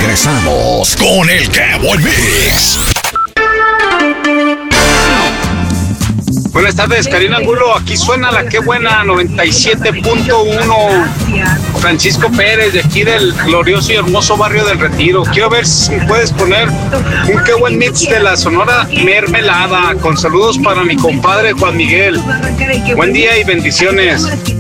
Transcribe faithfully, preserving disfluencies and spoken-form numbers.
Regresamos con el Que Buen Mix. Buenas tardes, Karina Angulo. Aquí suena la Qué Buena noventa y siete punto uno. Francisco Pérez, de aquí del glorioso y hermoso barrio del Retiro. Quiero ver si puedes poner un Qué Buen Mix de la Sonora Mermelada. Con saludos para mi compadre Juan Miguel. Buen día y bendiciones.